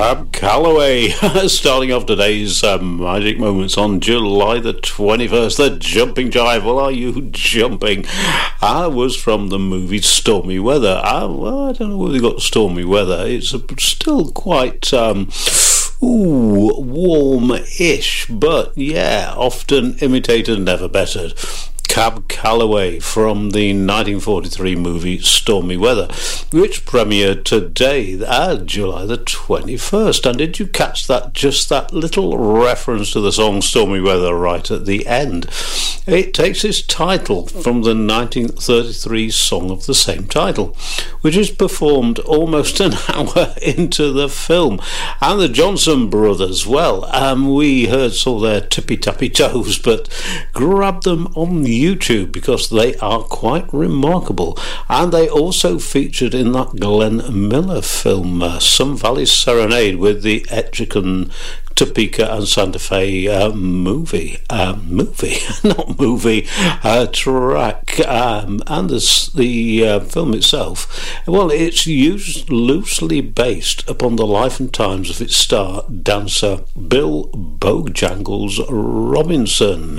Cab Calloway, starting off today's Magic Moments on July the 21st, the jumping jive. Well, are you jumping? I was from the movie Stormy Weather. Well, I don't know whether you got stormy weather. It's still quite warm-ish, but yeah, often imitated, never bettered. Cab Calloway from the 1943 movie Stormy Weather, which premiered today, July the 21st. And did you catch that? Just that little reference to the song Stormy Weather right at the end. It takes its title from the 1933 song of the same title, which is performed almost an hour into the film. And the Johnson Brothers, well, we saw their tippy-tappy toes, but grab them on YouTube because they are quite remarkable. And they also featured in that Glenn Miller film, Sun Valley Serenade, with the Etchican, Topeka and Santa Fe track, and the film itself, well, it's loosely based upon the life and times of its star dancer Bill Bojangles Robinson.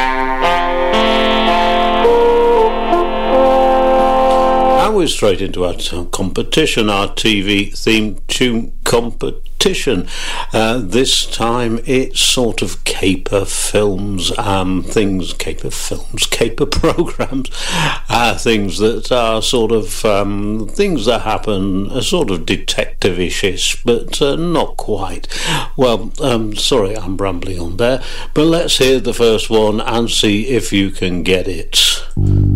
And we're straight into our competition, our TV theme tune competition. This time it's sort of caper films, caper programs, things that are sort of things that happen, sort of detective-ish, but not quite. Well, sorry, I'm rambling on there, but let's hear the first one and see if you can get it.